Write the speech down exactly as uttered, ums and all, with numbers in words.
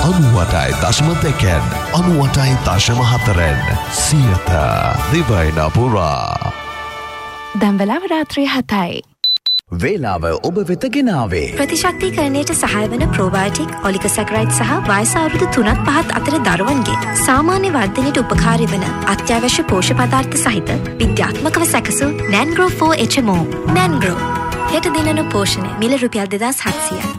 අනුවටයි දශම දෙකෙන් අනුවටයි දශම හතරෙන් සියත දිවයින පුරා. දැන් වෙලාව රාත්‍රී හතයි. වේලාව ඔබ වෙත ගෙනාවේ ප්‍රතිශක්තිකරණයට සහාය වන ප්‍රෝබයෝටික් ඔලිගොසැකරයිඩ් සහ වයස අවුරුදු තුනත් පහත් අතර දරුවන්ගේ සාමාන්‍ය වර්ධනයට උපකාරී වන අත්‍යවශ්‍ය පෝෂ්‍ය පදාර්ථ සහිත විද්‍යාත්මකව සැකසූ නැන්ග්‍රෝ ෆෝර් එච් එම් ඕ. නැන්ග්‍රෝ හෙට දිනන පෝෂණය මිල රුපියල් දෙදාස් හත්සියයි.